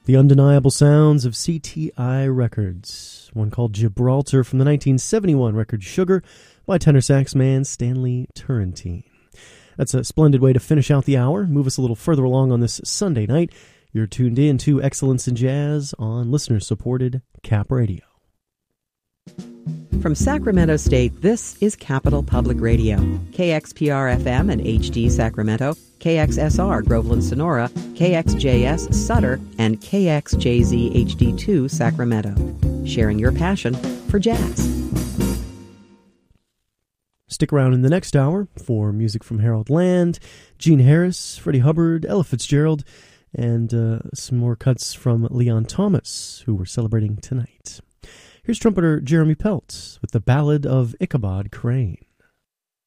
The undeniable sounds of CTI Records, one called Gibraltar from the 1971 record Sugar by tenor sax man Stanley Turrentine. That's a splendid way to finish out the hour, move us a little further along on this Sunday night. You're tuned in to Excellence in Jazz on listener-supported Cap Radio. From Sacramento State, this is Capital Public Radio. KXPR-FM and HD Sacramento, KXSR Groveland Sonora, KXJS Sutter, and KXJZ HD2 Sacramento. Sharing your passion for jazz. Stick around in the next hour for music from Harold Land, Gene Harris, Freddie Hubbard, Ella Fitzgerald, and some more cuts from Leon Thomas, who we're celebrating tonight. Here's trumpeter Jeremy Pelt with the Ballad of Ichabod Crane.